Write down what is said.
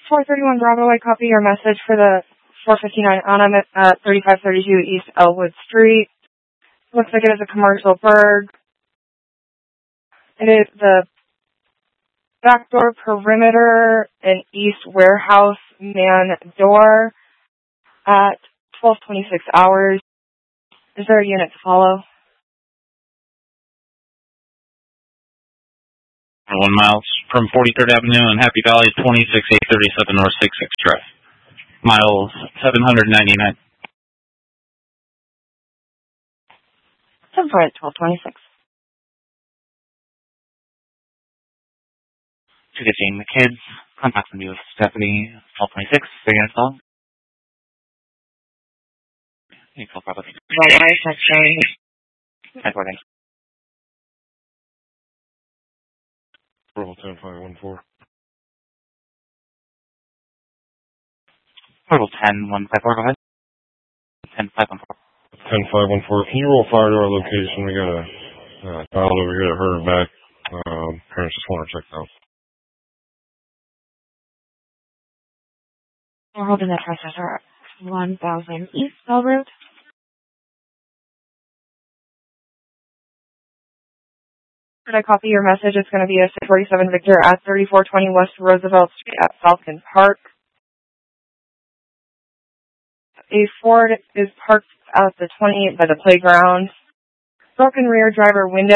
431 Bravo, I copy your message for the 459 Anna at 3532 East Elwood Street. Looks like it is a commercial burg. It is the backdoor perimeter and east warehouse man door at 12:26 hours. Is there a unit to follow? 1 miles from 43rd Avenue and Happy Valley, 26837 North 66 Drive. Miles 799. 10 for at 12:26. 215 the kids. Contact from you with Stephanie, 1226. The unit call. You call probably. Right, section. Headquarters. Roll 10514. Total 10154, go ahead. 10514. 10514. Can you roll fire to our location? We got a child over here that hurt her back. Parents just want to check out. We're holding the processor 1000 East Bell Road. Could I copy your message? It's going to be a 647 Victor at 3420 West Roosevelt Street at Falcon Park. A Ford is parked at the 28 by the playground. Broken rear driver window.